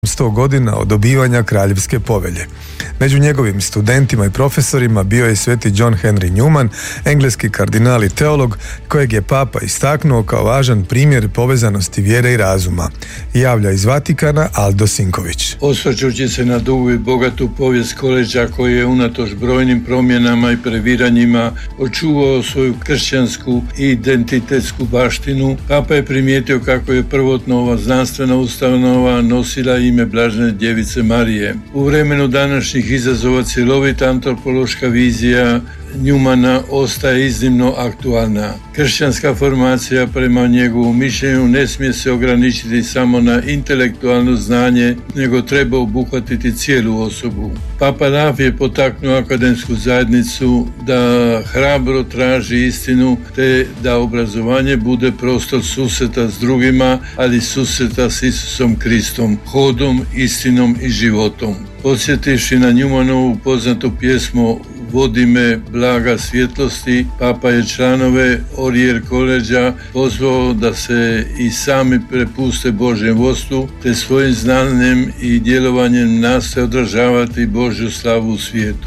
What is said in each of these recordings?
100 godina od dobivanja kraljevske povelje. Među njegovim studentima i profesorima bio je sveti John Henry Newman, engleski kardinal i teolog, kojeg je papa istaknuo kao važan primjer povezanosti vjere i razuma. Javlja iz Vatikana Aldo Sinković. Osvrćući se na dugu i bogatu povijest koleđa koji je unatoč brojnim promjenama i previranjima očuvao svoju kršćansku i identitetsku baštinu, papa je primijetio kako je prvotno ova znanstvena ustanova nosila ime Blažene djevice Marije. U vremenu današnjih izazova cjelovita antropološka vizija Newmana ostaje iznimno aktualna. Kršćanska formacija prema njegovom mišljenju ne smije se ograničiti samo na intelektualno znanje, nego treba obuhvatiti cijelu osobu. Papa Lav je potaknuo akademsku zajednicu da hrabro traži istinu, te da obrazovanje bude prostor susreta s drugima, ali susreta s Isusom Kristom, hodom, istinom i životom. Podsjetivši na Newmanovu poznatu pjesmu Vodi me blaga svjetlosti, papa je članove Oriel koleđa pozvao da se i sami prepuste Božjem vodstvu, te svojim znanjem i djelovanjem nastoje odražavati Božju slavu u svijetu.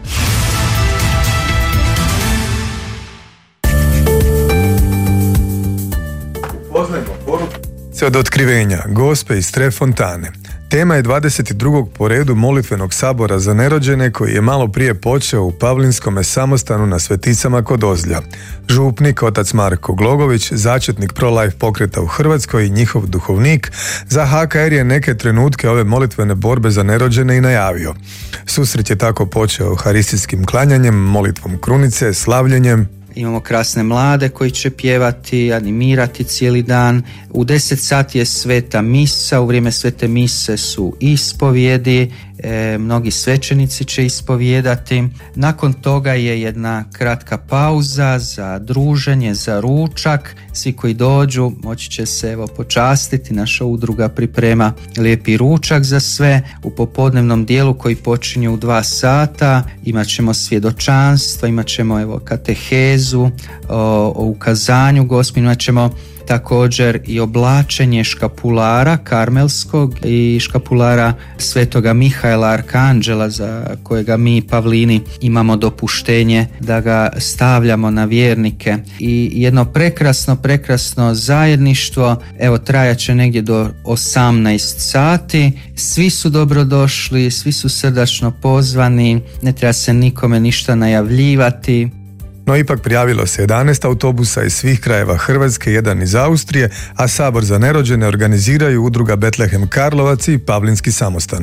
Poznajmo poruku od otkrivenja Gospe iz Tre Fontane. Tema je 22. po redu molitvenog sabora za nerođene koji je malo prije počeo u Pavlinskome samostanu na Sveticama kod Ozlja. Župnik otac Marko Glogović, začetnik pro-life pokreta u Hrvatskoj i njihov duhovnik, za HKR je neke trenutke ove molitvene borbe za nerođene i najavio. Susret je tako počeo euharistijskim klanjanjem, molitvom krunice, slavljenjem. Imamo krasne mlade koji će pjevati, animirati cijeli dan. U 10 sati je sveta misa, u vrijeme svete mise su ispovjedi, mnogi svećenici će ispovijedati. Nakon toga je jedna kratka pauza za druženje, za ručak. Svi koji dođu moći će se počastiti. Naša udruga priprema lijepi ručak za sve. U popodnevnom dijelu koji počinje u 2 sata imat ćemo svjedočanstva, imat ćemo katehezu o ukazanju Gospinu, imat ćemo također i oblačenje škapulara karmelskog i škapulara svetoga Mihaela Arkanđela, za kojega mi Pavlini imamo dopuštenje da ga stavljamo na vjernike. I jedno prekrasno zajedništvo, trajat će negdje do 18 sati. Svi su dobrodošli, svi su srdačno pozvani, ne treba se nikome ništa najavljivati. No ipak prijavilo se 11 autobusa iz svih krajeva Hrvatske, jedan iz Austrije, a Sabor za nerođene organiziraju udruga Betlehem Karlovac i Pavlinski samostan.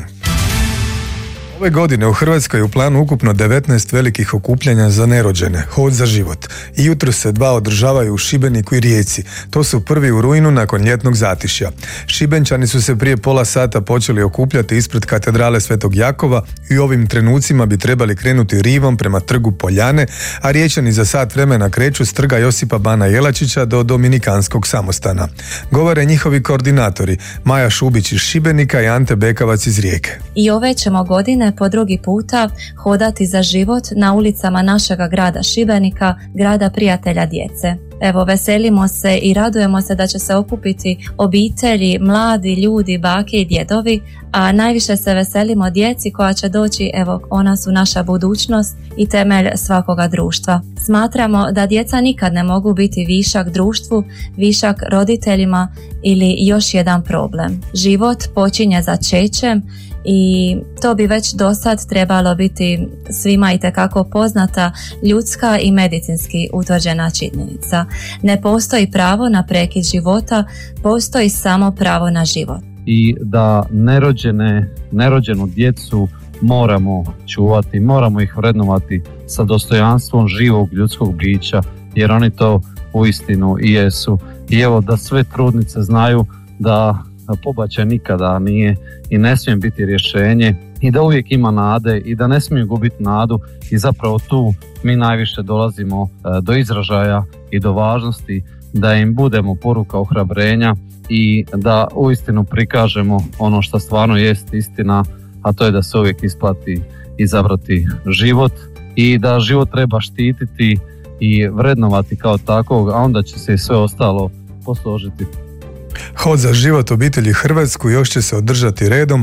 Ove godine u Hrvatskoj je u planu ukupno 19 velikih okupljanja za nerođene, Hod za život. I jutro se 2 održavaju u Šibeniku i Rijeci. To su prvi u rujnu nakon ljetnog zatišja. Šibenčani su se prije pola sata počeli okupljati ispred katedrale Svetog Jakova i u ovim trenucima bi trebali krenuti rivom prema trgu Poljane, a Riječani za sat vremena kreću s trga Josipa Bana Jelačića do Dominikanskog samostana. Govore njihovi koordinatori Maja Šubić iz Šibenika i Ante Bekavac iz Rijeke. I ove ćemo godine po drugi puta hodati za život na ulicama našega grada Šibenika, grada prijatelja djece. Veselimo se i radujemo se da će se okupiti obitelji, mladi ljudi, bake i djedovi, a najviše se veselimo djeci koja će doći, ona su naša budućnost i temelj svakoga društva. Smatramo da djeca nikad ne mogu biti višak društvu, višak roditeljima ili još jedan problem. Život počinje začećem i to bi već do sad trebalo biti svima itekako poznata ljudska i medicinski utvrđena činjenica. Ne postoji pravo na prekid života, postoji samo pravo na život. I da nerođenu djecu moramo čuvati, moramo ih vrednovati sa dostojanstvom živog ljudskog bića, jer oni to uistinu i jesu. I da sve trudnice znaju da pobačaj nikada nije i ne smije biti rješenje i da uvijek ima nade i da ne smiju gubiti nadu, i zapravo tu mi najviše dolazimo do izražaja i do važnosti da im budemo poruka ohrabrenja i da uistinu prikažemo ono što stvarno jest istina, a to je da se uvijek isplati izabrati život i da život treba štititi i vrednovati kao takvog, a onda će se i sve ostalo posložiti. Hod za život obitelji Hrvatsku još će se održati redom